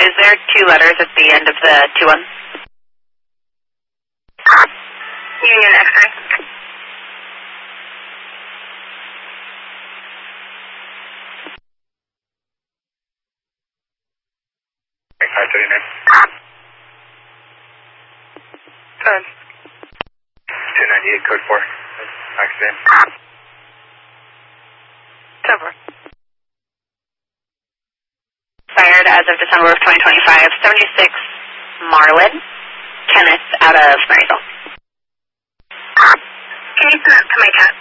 Is there 2 letters at the end of the 2-1? Union X-ray. Ten. 298, code 4. Accident. 10-4. Fired as of December of 2025, 76 Marlin, Kenneth out of Maryville. Can you send that to my cat?